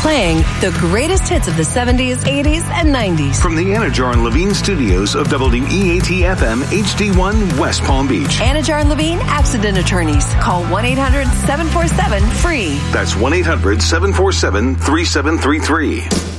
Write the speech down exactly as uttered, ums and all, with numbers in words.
playing the greatest hits of the seventies, eighties, and nineties. From the Anajar and Levine studios of W E A T F M H D one West Palm Beach. Anajar and Levine Accident Attorneys. Call one eight hundred seven four seven FREE. That's one eight hundred seven four seven three seven three three.